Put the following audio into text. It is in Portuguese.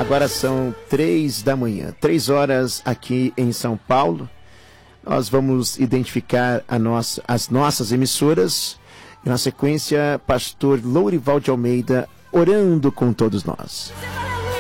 Agora são 3 da manhã, 3 horas aqui em São Paulo. Nós vamos identificar as nossas emissoras. E na sequência, pastor Lourival de Almeida orando com todos nós.